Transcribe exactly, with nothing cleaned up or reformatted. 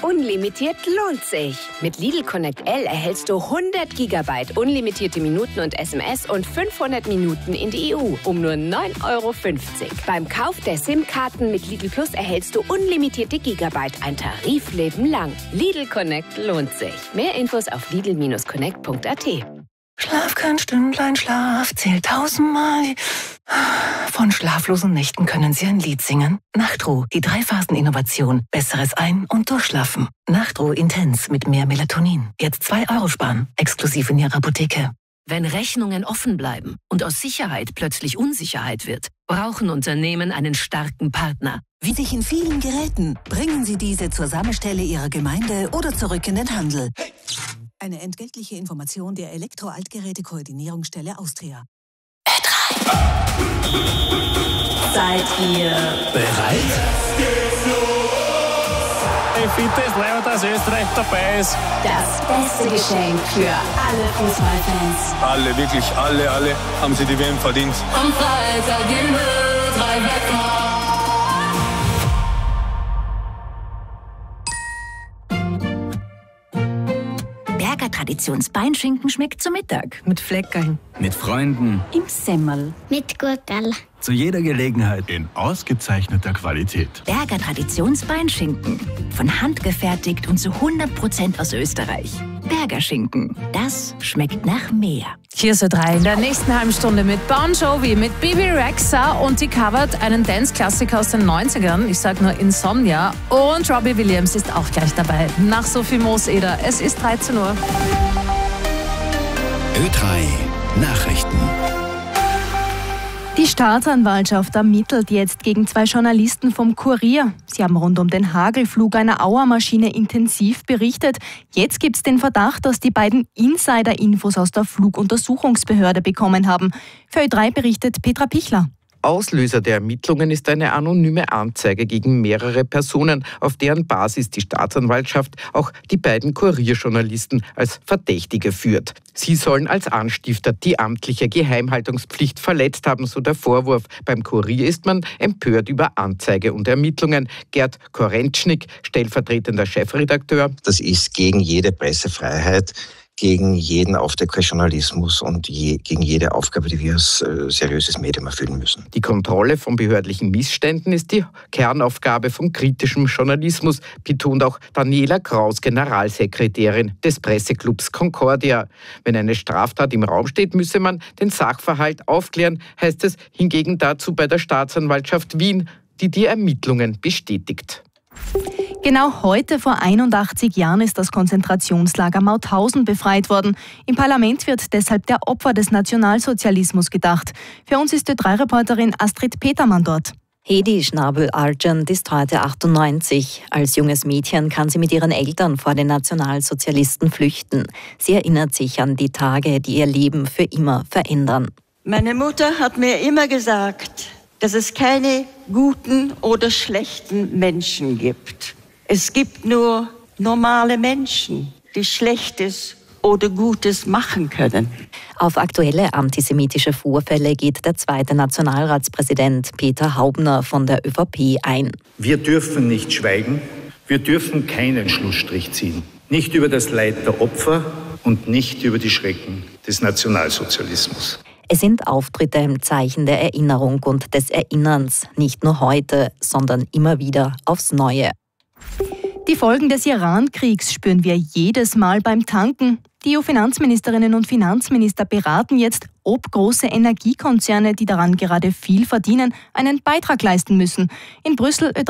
Unlimitiert lohnt sich. Mit Lidl Connect L erhältst du hundert Gigabyte unlimitierte Minuten und S M S und fünfhundert Minuten in die E U um nur neun Euro fünfzig. Beim Kauf der SIM-Karten mit Lidl Plus erhältst du unlimitierte Gigabyte, ein Tarifleben lang. Lidl Connect lohnt sich. Mehr Infos auf lidl connect punkt a t. Schlaf kein Stündlein, Schlaf zählt tausendmal. Von schlaflosen Nächten können Sie ein Lied singen. Nachtruhe, die Drei-Phasen-Innovation. Besseres Ein- und Durchschlafen. Nachtruhe Intens mit mehr Melatonin. Jetzt zwei Euro sparen. Exklusiv in Ihrer Apotheke. Wenn Rechnungen offen bleiben und aus Sicherheit plötzlich Unsicherheit wird, brauchen Unternehmen einen starken Partner. Wie sich in vielen Geräten. Bringen Sie diese zur Sammelstelle Ihrer Gemeinde oder zurück in den Handel. Eine entgeltliche Information der Elektro-Altgeräte-Koordinierungsstelle Austria. Ö drei. Seid ihr bereit? Ich finde es leid, dass Österreich dabei ist. Das beste Geschenk für alle Fußballfans. Alle, wirklich alle, alle haben sie die W M verdient. Am Freitag in Ö drei Wetter. Berger Traditionsbeinschinken schmeckt zu Mittag. Mit Fleckerln. Mit Freunden. Im Semmel. Mit Gurkel. Zu jeder Gelegenheit. In ausgezeichneter Qualität. Berger Traditionsbeinschinken. Von Hand gefertigt und zu hundert Prozent aus Österreich. Berger Schinken. Das schmeckt nach mehr. Hier ist Ö drei in der nächsten halben Stunde mit Bon Jovi, mit Bibi Rexha und die covert einen Dance-Klassiker aus den neunzigern. Ich sag nur Insomnia. Und Robbie Williams ist auch gleich dabei. Nach Sophie Mooseder. Es ist dreizehn Uhr. Ö drei Nachrichten. Die Staatsanwaltschaft ermittelt jetzt gegen zwei Journalisten vom Kurier. Sie haben rund um den Hagelflug einer Auermaschine intensiv berichtet. Jetzt gibt es den Verdacht, dass die beiden Insider-Infos aus der Fluguntersuchungsbehörde bekommen haben. Für Ö drei berichtet Petra Pichler. Auslöser der Ermittlungen ist eine anonyme Anzeige gegen mehrere Personen, auf deren Basis die Staatsanwaltschaft auch die beiden Kurierjournalisten als Verdächtige führt. Sie sollen als Anstifter die amtliche Geheimhaltungspflicht verletzt haben, so der Vorwurf. Beim Kurier ist man empört über Anzeige und Ermittlungen. Gerd Korentschnik, stellvertretender Chefredakteur. Das ist gegen jede Pressefreiheit, gegen jeden Aufdeckerjournalismus und je, gegen jede Aufgabe, die wir als äh, seriöses Medium erfüllen müssen. Die Kontrolle von behördlichen Missständen ist die Kernaufgabe von kritischem Journalismus, betont auch Daniela Kraus, Generalsekretärin des Presseclubs Concordia. Wenn eine Straftat im Raum steht, müsse man den Sachverhalt aufklären, heißt es hingegen dazu bei der Staatsanwaltschaft Wien, die die Ermittlungen bestätigt. Genau heute vor einundachtzig Jahren ist das Konzentrationslager Mauthausen befreit worden. Im Parlament wird deshalb der Opfer des Nationalsozialismus gedacht. Für uns ist Ö drei Reporterin Astrid Petermann dort. Hedi Schnabel-Argent ist heute achtundneunzig. Als junges Mädchen kann sie mit ihren Eltern vor den Nationalsozialisten flüchten. Sie erinnert sich an die Tage, die ihr Leben für immer verändern. Meine Mutter hat mir immer gesagt, dass es keine guten oder schlechten Menschen gibt. Es gibt nur normale Menschen, die Schlechtes oder Gutes machen können. Auf aktuelle antisemitische Vorfälle geht der zweite Nationalratspräsident Peter Haubner von der ÖVP ein. Wir dürfen nicht schweigen, wir dürfen keinen Schlussstrich ziehen. Nicht über das Leid der Opfer und nicht über die Schrecken des Nationalsozialismus. Es sind Auftritte im Zeichen der Erinnerung und des Erinnerns, nicht nur heute, sondern immer wieder aufs Neue. Die Folgen des Iran-Kriegs spüren wir jedes Mal beim Tanken. Die E U-Finanzministerinnen und Finanzminister beraten jetzt, ob große Energiekonzerne, die daran gerade viel verdienen, einen Beitrag leisten müssen. In Brüssel